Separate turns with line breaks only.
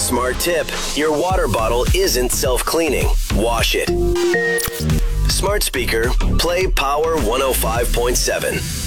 Smart tip: your water bottle isn't self-cleaning. Wash it. Smart speaker, play Power 105.7.